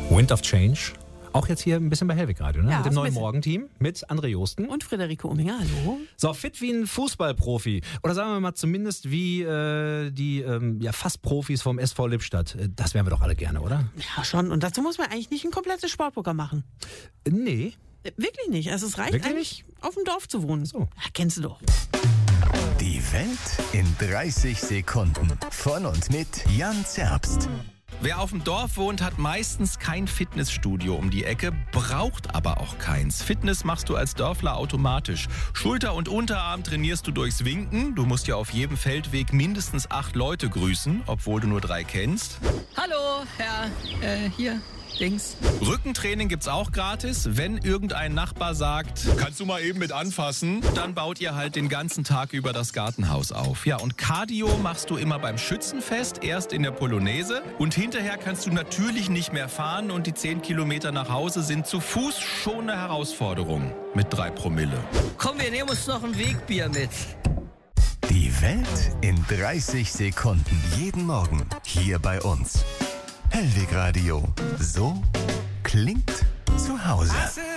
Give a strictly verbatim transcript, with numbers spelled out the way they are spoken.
Wind of Change. Auch jetzt hier ein bisschen bei Hellwig Radio, ne? Ja, mit dem neuen bisschen. Morgenteam, mit André Josten. Und Friederike Ominger, hallo. So, fit wie ein Fußballprofi. Oder sagen wir mal zumindest wie äh, die ähm, ja, fast Profis vom S V Lippstadt. Äh, Das wären wir doch alle gerne, oder? Ja, schon. Und dazu muss man eigentlich nicht ein komplettes Sportprogramm machen. Äh, Nee. Äh, Wirklich nicht. Also es reicht Wirklich eigentlich, auf dem Dorf zu wohnen. So. Ja, kennst du doch. Die Welt in dreißig Sekunden. Von und mit Jan Zerbst. Wer auf dem Dorf wohnt, hat meistens kein Fitnessstudio um die Ecke, braucht aber auch keins. Fitness machst du als Dörfler automatisch. Schulter und Unterarm trainierst du durchs Winken. Du musst ja auf jedem Feldweg mindestens acht Leute grüßen, obwohl du nur drei kennst. Hallo, Herr, äh, hier, Dings. Rückentraining gibt's auch gratis. Wenn irgendein Nachbar sagt, kannst du mal eben mit anfassen, dann baut ihr halt den ganzen Tag über das Gartenhaus auf. Ja, und Cardio machst du immer beim Schützenfest, erst in der Polonaise. Und hinterher kannst du natürlich nicht mehr fahren und die zehn Kilometer nach Hause sind zu Fuß schon eine Herausforderung mit drei Promille. Komm, wir nehmen uns noch ein Wegbier mit. Die Welt in dreißig Sekunden. Jeden Morgen hier bei uns. Hellwig Radio. So klingt zu Hause.